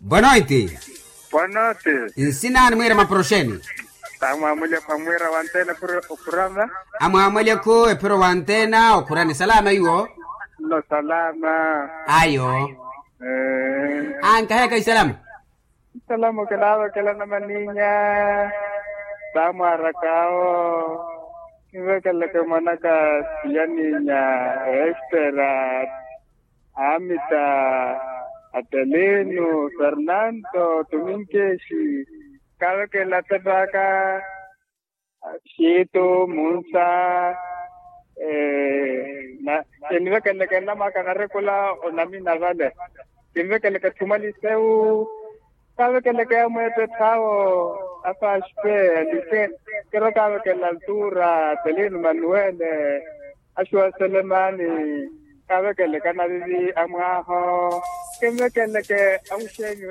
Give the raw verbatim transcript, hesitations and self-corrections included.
Boa noite. Boa noite. Ensina mwira maprosheni. Tama mulya kwa mwira wa antena kurama. Ama mwile ko pero wa antena okurani salama yuo. No salama. Ayo. Eh. Anka heka salama. Salama kelado kelana maninya. Tama rakao. Iwe kelake manaka yaninya espera. Amita Ateleno, Fernando, Tuminkeshi, cada que la tabaca, Chito, Munsa, eh, na, tiene que le queda más canarrecola o la mina vale. Tiene que le queda tumaliseu, cada que le queda muy pesado, hasta espe, dice, creo que la altura, Teleno Manuel, Ashua Selemani, cada que le gana de amajo, que me que le que a un